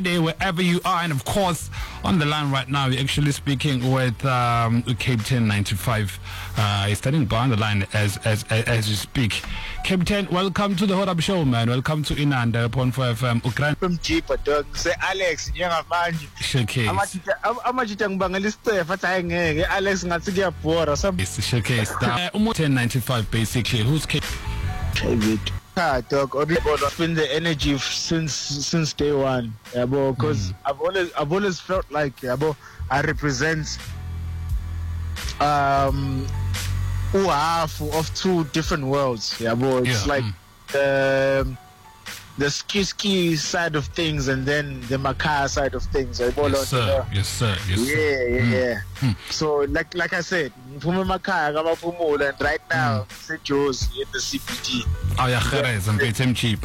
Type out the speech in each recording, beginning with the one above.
Day wherever you are, and of course on the line right now we're actually speaking with Captain 95. He's standing by on the line as you speak. Captain, welcome to the Hot Up Show, man. Welcome to Inanda upon 4FM Ukraine. From cheaper dog say Alex njengamanje Showcase. Amajita ngibangela isitefa athi ayengeke Alex ngathi kuyabhora It's showcase. 1095 basically. Who's David? Dog, I've been the energy since day one, because I've always felt like I represent half of two different worlds. It's like the ski side of things and then the Makaya side of things. Yes, sir. So like I said, Makaya, and right now St. Joe's in the CPD. Oh yeah, cheap,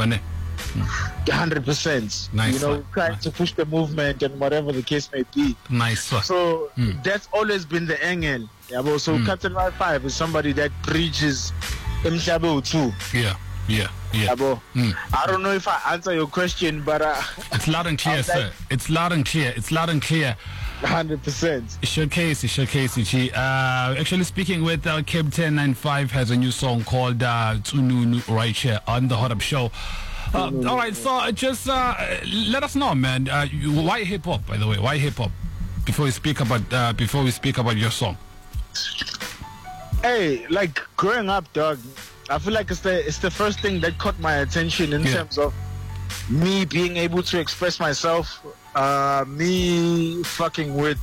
100%. Nice. Trying to push the movement and whatever the case may be. Nice. So that's always been the angle. So Captain 95 is somebody that bridges Mhlabo too. Yeah. I don't know if I answer your question, but it's loud and clear, sir. It's loud and clear. 100%. Showcase. Actually speaking with Captain 95 has a new song called Tsununu right here on the Hot Up Show. All right, so just let us know, man. Why hip hop? By the way, why hip hop? Before we speak about your song. Hey, like growing up, dog, I feel like it's the first thing that caught my attention in terms of me being able to express myself, me fucking with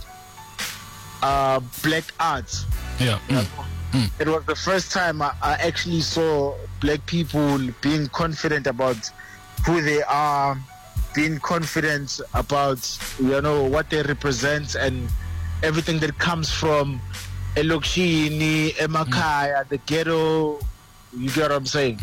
black arts. It was the first time I actually saw black people being confident about who they are, being confident about what they represent and everything that comes from Elokshini, Emakaya, the ghetto. You get what I'm saying?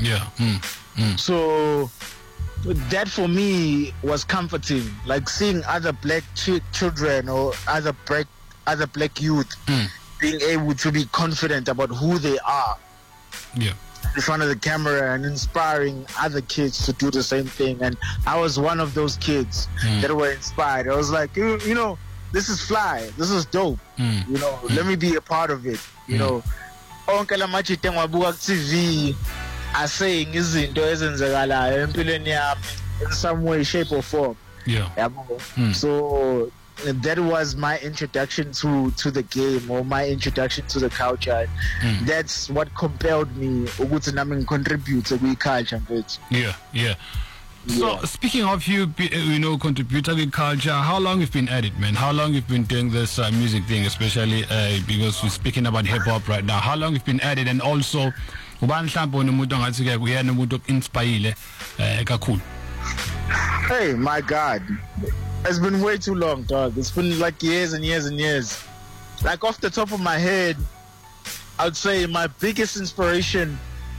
So that for me was comforting, like seeing other black children or other black youth being able to be confident about who they are in front of the camera and inspiring other kids to do the same thing. And I was one of those kids that were inspired. I was like, this is fly, this is dope. Let me be a part of it. Onke lamajita ngiwabuka ku-TV asaying izinto ezenzekalayo empilweni yami in some way, shape or form. So that was my introduction to the game, or my introduction to the culture. That's what compelled me ukuthi nami ngicontribute kwi-culture mfethu. So speaking of you contributing to culture, how long you've been at it, man? How long you've been doing this music thing, especially because we're speaking about hip hop right now? How long you've been at it, and also ubani mhlawumbe umuntu ongathi ke uyena umuntu okinspire kakhulu? Hey, my God, it's been way too long, dog. It's been like years and years and years. Like off the top of my head, I'd say my biggest inspiration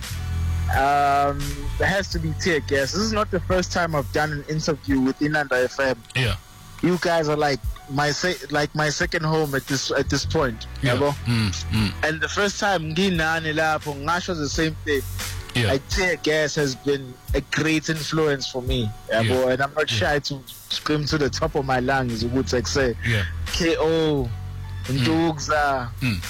has to be Tick. Yes, this is not the first time I've done an interview with Inanda FM. You guys are like my second home at this point. And the first time nginani lapho ngasho the same thing. Like Tick has been a great influence for me. And I'm not shy to scream to the top of my lungs. Would say KO, Ndugza.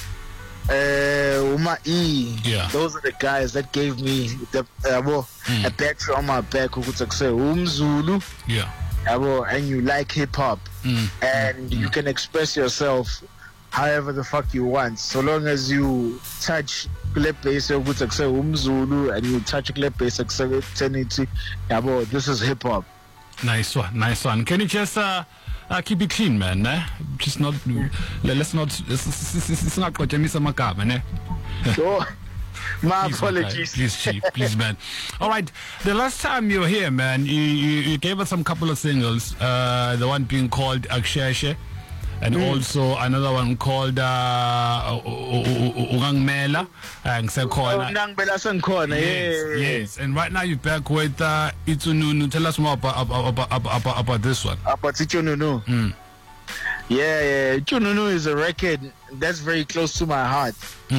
Uma E, those are the guys that gave me a battery on my back who could say Zulu, and you like hip hop, and you can express yourself however the fuck you want, so long as you touch clip bass who say Zulu, and you touch clip bass eternity. This is hip hop. Nice one. Can you just keep it clean, man? Just not. Let's not go to Mr. Makaba, Sure. My apologies. Please, man. All right. The last time you were here, man, you gave us some couple of singles. The one being called Aksheshe, and also another one called Ungangmela and Ungangmela. Yes. And right now you're back with Itsununu. Tell us more about this one. About Itsununu. Yeah. Itsununu is a record that's very close to my heart.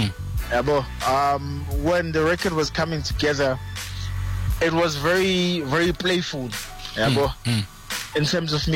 When the record was coming together, it was very, very playful. In terms of